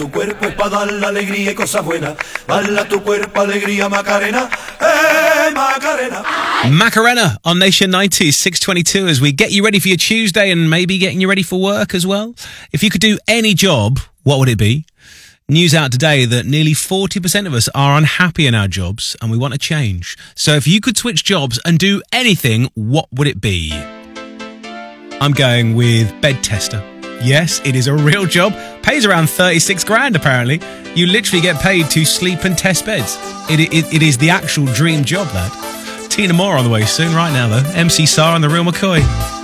Tu cuerpo es para dar la alegría y cosas buenas. Dale a tu cuerpo alegría, Macarena. Macarena. Macarena on Nation 90s, 6:22, as we get you ready for your Tuesday and maybe getting you ready for work as well. If you could do any job, what would it be? News out today that nearly 40% of us are unhappy in our jobs and we want to change. So if you could switch jobs and do anything, what would it be? I'm going with bed tester. Yes, it is a real job. Pays around 36 grand apparently. You literally get paid to sleep and test beds. It is the actual dream job, that. Tina Moore on the way soon. Right now though, MC Sarr and The Real McCoy.